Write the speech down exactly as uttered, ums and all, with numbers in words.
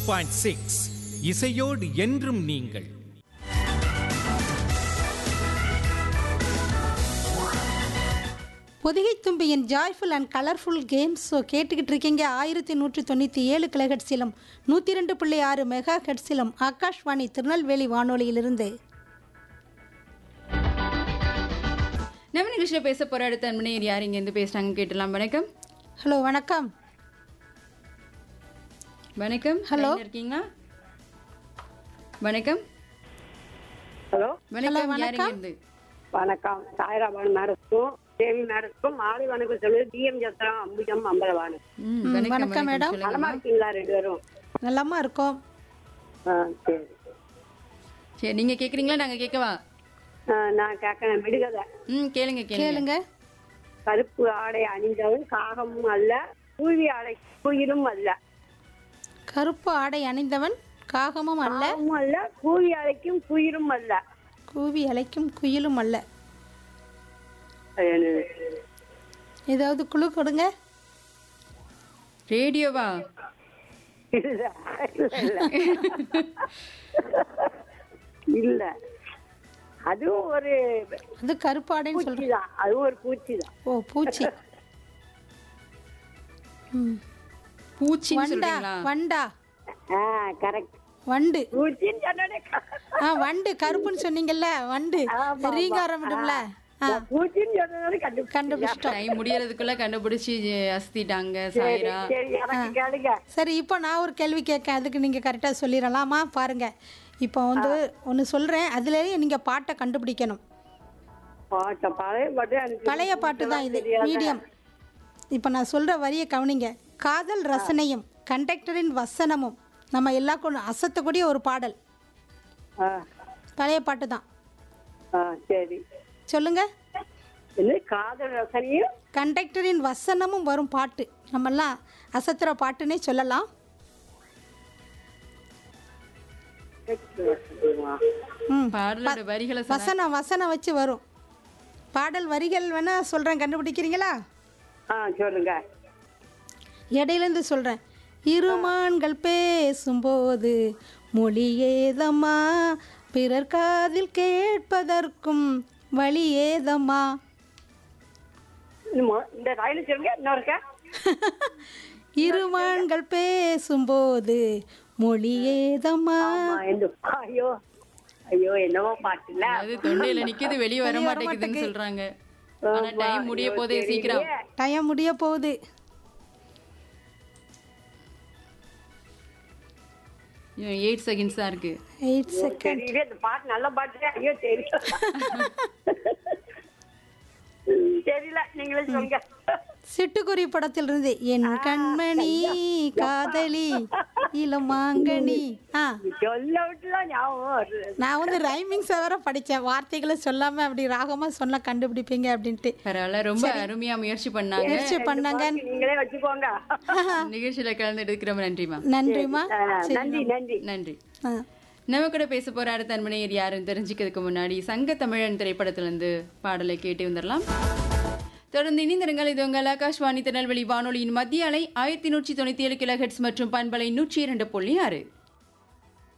Point six இசையோடு என்றும் நீங்கள். Pothigai தும்பியின் joyful and colourful games so கேட்டுக்கிட்டு இருக்கீங்க. ஆயிரத்தி நூற்றி தொண்ணூற்றி ஏழு கிலோஹெட்ஸிலும் நூற்றி ரெண்டு புள்ளி ஆறு மெகா ஹெட்ஸிலும் ஆகாஷ்வாணி திருநெல்வேலி வானொலியிலிருந்து. நம்ம நிகழ்ச்சியில் பேச போகிற அடுத்த அன்பனையர் யார் இங்கேருந்து பேசுகிறாங்க கேட்டலாம். வணக்கம். ஹலோ வணக்கம். வணக்கம். ஹலோ இருக்கீங்களா? வணக்கம். ஹலோ வணக்கம். யார் இங்கேருந்து? வணக்கம். சாய்ராபான் மேடத்துக்கும் தேவி மேடத்துக்கும் மாலை வணக்கம் சொல்லுது. டிஎம் ஜத்ரா அம்புஜம் அம்பலவானு. வணக்கம் மேடம். நலமா இருக்கீங்களா ரெண்டு பேரும்? நலமா இருக்கோம். ஆ சரி சரி, நீங்கள் கேட்குறீங்களா நாங்கள் கேட்கவா? ஆ, நான் கேட்கறேன் விடுகதை. ம் கேளுங்க கேளுங்க. கேளுங்க. கருப்பு ஆடை அணிந்தவன் காகமும் அல்ல, கூவி ஆடை குயிலும் அல்ல. கருப்பு ஆடை அணிந்தவன் காகமும் அல்ல, காகமும் அல்ல, கூவி அழைக்கும் குயிலும் அல்ல. கூவி அழைக்கும் குயிலும் அல்ல. அது என்னது? ஏதாவது குழு கொடுங்க. ரேடியோவா? இல்ல இல்ல, இல்ல. அதுவும் ஒரு அது கருப்பு ஆடைன்னு பூச்சி சொல்றேன். தான். அதுவும் ஒரு பூச்சி தான். ஓ பூச்சி. ம். பூச்சின்னு வண்டா சொல்றீங்களா? வண்டா ஆ கரெக்ட். வண்டு. பூச்சின்னு சொன்னோடனே ஆ வண்டு கருப்புன்னு சொன்னீங்கல்ல, வண்டு ஆமா, ரீங்காரம் விடும்ல. ஆ பூச்சின்னு சொன்னோடனே கண்டுபிடிச்சேன். கண்டுபிடிச்சிட்டோம். டைம் முடியறதுக்குள்ள கண்டுபிடிச்சி அஸ்திட்டாங்க சாயிரா. சரி எனக்கு கேளுங்க. சரி, இப்போ நான் ஒரு கேள்வி கேட்கேன், அதுக்கு நீங்கள் கரெக்டாக சொல்லிடலாமா? பாருங்க, இப்போ வந்து ஒன்று சொல்கிறேன், அதுலேயே நீங்கள் பாட்டை கண்டுபிடிக்கணும். பாட்ட பழைய பாட்டு எனக்கு பழைய பாட்டு தான் இது, மீடியம். இப்போ நான் சொல்கிற வரியை கவனிங்க. காதல் ரசனையும் கண்டக்டரின் வசனமும் நம்ம எல்லாருக்கும் அசத்தக்கூடிய ஒரு பாடல். ஆ, பழைய பாட்டு தான். ஆ, சரி. சொல்லுங்க. என்ன காதல் ரசனையும் கண்டக்டரின் வசனமும் வரும் பாட்டு, நம்மெல்லாம் அசத்துற பாட்டுன்னே சொல்லலாம். ம் பாடலோட வரிகளை சொன்னா- வசனம் வசனம் வச்சு வரும் பாடல் வரிகள் வேணா சொல்கிறேன், கண்டுபிடிக்கிறீங்களா? ஆ சொல்லுங்க. இடையிலேருந்து சொல்கிறேன். இருமான்கள் பேசும்போது மொழி ஏதம்மா, பிறர் காதில் கேட்பதற்கும் வழி ஏதம்மா. இன்னும் இந்த ரயிலு சொல்லுங்க இன்னொருக்க. இருமான்கள் பேசும்போது மொழி ஏதம்மா. ஆமா, இந்த ஐயோ ஐயோ என்னவோ பாட்டுல அது தொண்டையில நிக்குது, வெளியே வர மாட்டேங்குதுன்னு சொல்றாங்க. ஆனா டைம் முடிய போதே, சீக்கிரம். டைம் முடிய போகுது. எயிட் செகண்ட்ஸ் தான் இருக்கு. Eight second. தெரியல, இந்த பாட்டு நல்ல பாட்டு. ஐயோ தெரியல. தெரியல, நீங்களே சொல்லுங்க. சிட்டுக்குருவி படத்திலிருந்து என் கண்மணி காதலி இளமாங்கனி. ஆ சொல்ல விட்டுலாம் ஞாபகம் வருது. நான் வந்து ரைமிங்ஸை வேற படித்தேன், வார்த்தைகளை சொல்லாமல் அப்படி ராகமாக சொன்னா கண்டுபிடிப்பீங்க அப்படின்ட்டு. பரவாயில்ல, ரொம்ப அருமையா முயற்சி பண்ணாங்க. முயற்சி பண்ணாங்க. நீங்களே வச்சுக்கோங்க. நிகழ்ச்சியில கலந்து எடுக்கிறோம். நன்றிமா. நன்றிம்மா. சரி. நன்றி நன்றி நன்றி. ஆ. நம்ம கூட பேச போற அடுத்த அன்பனையர் யாருன்னு தெரிஞ்சுக்கிறதுக்கு முன்னாடி சங்க தமிழன் திரைப்படத்திலிருந்து பாடலை கேட்டு வந்துடலாம். தொடர்ந்து இணைந்திருங்கள். இது உங்கள் ஆகாஷ்வாணி திருநெல்வேலி வானொலியின் மத்திய அலை ஆயிரத்தி நூற்றி தொண்ணூத்தி ஏழு கிலோ ஹெட்ஸ் மற்றும் பண்பலை நூற்றி இரண்டு புள்ளி ஆறு.